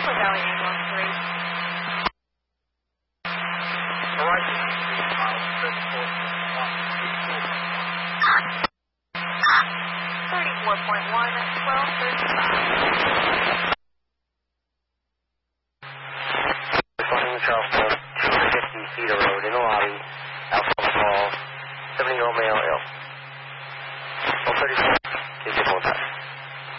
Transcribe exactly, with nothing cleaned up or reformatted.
Valley Ambulance three. Horizon three miles, thirty-four point one. thirty-four point one, twelve thirty-five. Responding to Charleston, two hundred fifty Cedar Road in the lobby, Alpha Mall, seventy-year-old male ill. one thirty-four, is your contact.